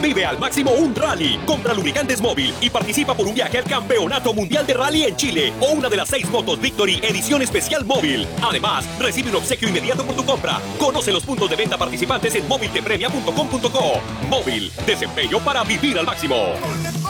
Vive al máximo un rally. Compra lubricantes Móvil y participa por un viaje al Campeonato Mundial de Rally en Chile o una de las 6 motos Victory Edición Especial Móvil. Además, recibe un obsequio inmediato por tu compra. Conoce los puntos de venta participantes en moviltepremia.com.co. Móvil, desempeño para vivir al máximo.